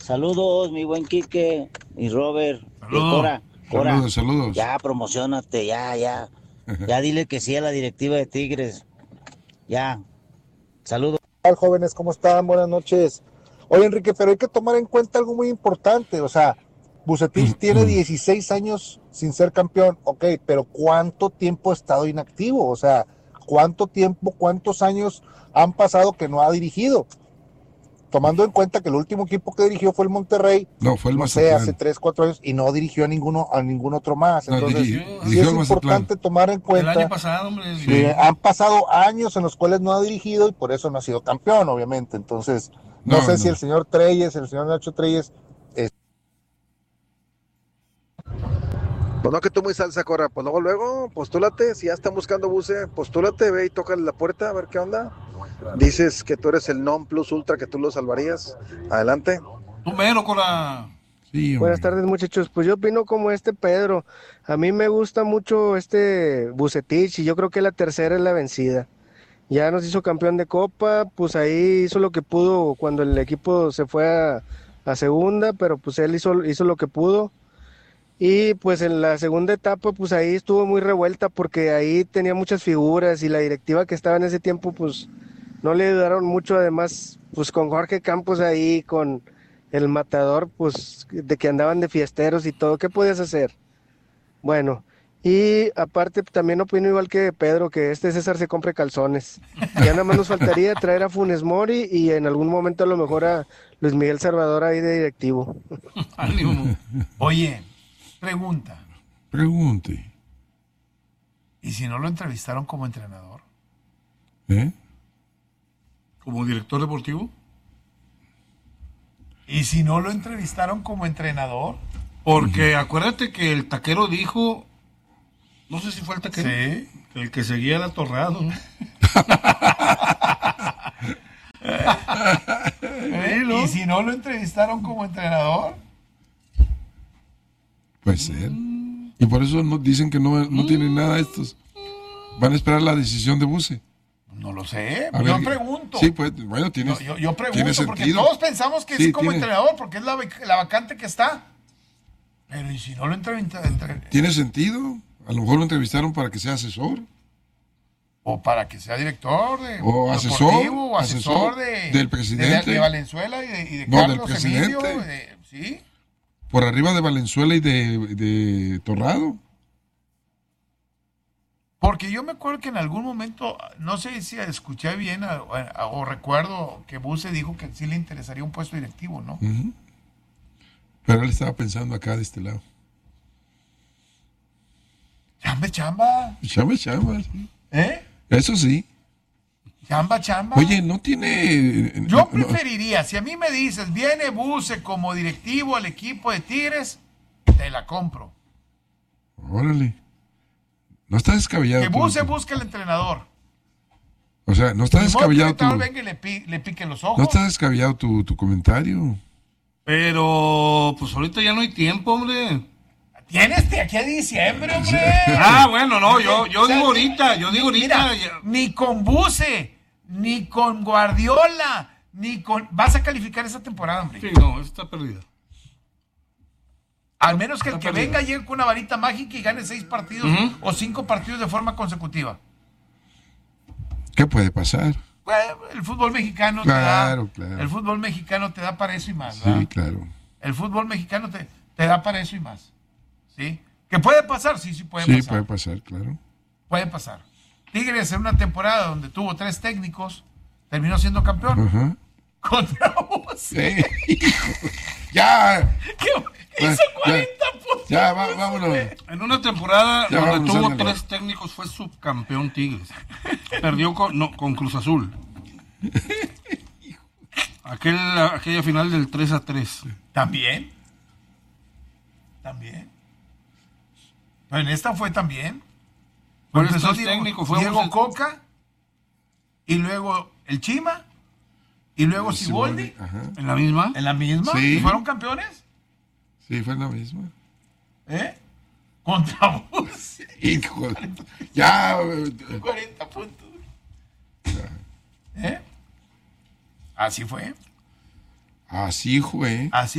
Saludos, mi buen Quique y Robert. Saludos. Cora, Saludos. ya promocionate, ya dile que sí a la directiva de Tigres. Ya, saludos. Hola, jóvenes, ¿cómo están? Buenas noches. Oye, Enrique, pero hay que tomar en cuenta algo muy importante. O sea, Vucetich tiene 16 años sin ser campeón. Ok, pero ¿cuánto tiempo ha estado inactivo? O sea, cuántos años han pasado que no ha dirigido? Tomando en cuenta que el último equipo que dirigió fue el Monterrey. No, fue el no Mazatlán. sé, hace 3, 4 años y no dirigió a ningún otro más. No, Entonces, dirigió sí es al Mazatlán. importante tomar en El cuenta año pasado, hombre. que han pasado años en los cuales no ha dirigido y por eso no ha sido campeón, obviamente. Entonces, no sé si el señor Treyes, el señor Nacho Treyes. Pues no, que tú muy salsa, Cora. Pues luego, postúlate. Si ya están buscando buce, postúlate, ve y tócale la puerta a ver qué onda. Dices que tú eres el non plus ultra, que tú lo salvarías. Adelante. Tú mero, Cora. Sí, Buenas tardes, muchachos. Pues yo opino como Pedro. A mí me gusta mucho Vucetich y yo creo que la tercera es la vencida. Ya nos hizo campeón de Copa, pues ahí hizo lo que pudo cuando el equipo se fue a segunda, pero pues él hizo lo que pudo. Y pues en la segunda etapa, pues ahí estuvo muy revuelta porque ahí tenía muchas figuras y la directiva que estaba en ese tiempo, pues no le ayudaron mucho. Además, pues con Jorge Campos ahí, con el Matador, pues de que andaban de fiesteros y todo, ¿qué podías hacer? Bueno, y aparte también opino igual que Pedro, que César se compre calzones. Ya nada más nos faltaría traer a Funes Mori y en algún momento a lo mejor a Luis Miguel Salvador ahí de directivo. Ánimo. Oye, pregunta. Pregunte. ¿Y si no lo entrevistaron como entrenador? ¿Eh? ¿Como director deportivo? ¿Y si no lo entrevistaron como entrenador? Porque acuérdate que el taquero dijo, no sé si fue el taquero, sí, el que seguía el atorreado. ¿Y si no lo entrevistaron como entrenador? Puede ser. Y por eso dicen que no tienen nada estos. Van a esperar la decisión de Buse. No lo sé, A yo ver, pregunto. Sí, pues, bueno, tiene. Yo pregunto, tiene porque sentido. todos pensamos que Sí, es como tiene- entrenador, porque es la vacante que está. Pero ¿y si no lo entrevistaron? Tiene sentido. A lo mejor lo entrevistaron para que sea asesor. O para que sea director O asesor, deportivo, o asesor del presidente. de Valenzuela y de No, del Carlos presidente. Emilio. ¿Sí? Por arriba de Valenzuela y de Torrado. Porque yo me acuerdo que en algún momento, no sé si escuché bien o recuerdo que Buse dijo que sí le interesaría un puesto directivo, ¿no? Ujú. Pero él estaba pensando acá de este lado. Chamba. Chamba, sí. ¿Eh? Eso sí. Chamba. Oye, no tiene. Yo preferiría, si a mí me dices, viene Buse como directivo al equipo de Tigres, te la compro. Órale. No está descabellado. Que Buse busque al entrenador. O sea, no está Ni modo que el descabellado entrenador tu. venga y le pique los ojos. No está descabellado tu comentario. Pero, pues ahorita ya no hay tiempo, hombre. Tienes de aquí a diciembre, hombre. Ah, bueno, no, yo O sea, digo ahorita, mira, ni con Buse, ni con Guardiola, ni con... Vas a calificar esa temporada, hombre. Sí, no, está perdida. Al menos que el Está que perdida. venga llegue con una varita mágica y gane 6 partidos o 5 partidos de forma consecutiva. ¿Qué puede pasar? Bueno, el fútbol mexicano Claro, te da... claro. El fútbol mexicano te da para eso y más, Sí, ¿verdad? claro. El fútbol mexicano te da para eso y más. ¿Sí? ¿Que puede pasar? Sí, puede Sí, pasar. puede pasar, claro. Puede pasar. Tigres en una temporada donde tuvo 3 técnicos, terminó siendo campeón. Ajá. Contra vos. Sí. Ya. ¿Qué hizo 40 puntos? Ya, vámonos. En una temporada Ya, donde vamos, tuvo ándale. 3 técnicos fue subcampeón Tigres. Perdió con Cruz Azul. Aquella final del 3-3. ¿También? Pero en esta fue también. Pero Empezó estos técnicos fue Diego Coca, y luego el Chima, y luego Siboldi. Ajá. En la misma. ¿En la misma? Sí. ¿Y fueron campeones? Sí, fue la misma. ¿Eh? Contra vos. Hijo. Ya. 40 puntos. ¿Eh? Así fue. Así, güey. Así